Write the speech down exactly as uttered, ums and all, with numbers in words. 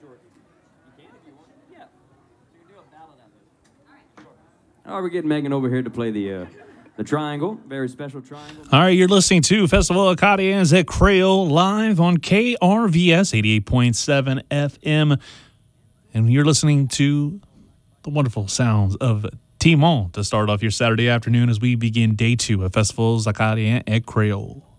All right, we're getting Megan over here to play the uh, the triangle, very special triangle. All right, you're listening to Festival Acadiens at Creole live on K R V S eighty-eight point seven F M. And you're listening to the wonderful sounds of Timon to start off your Saturday afternoon as we begin day two of Festivals Acadiens at Creole.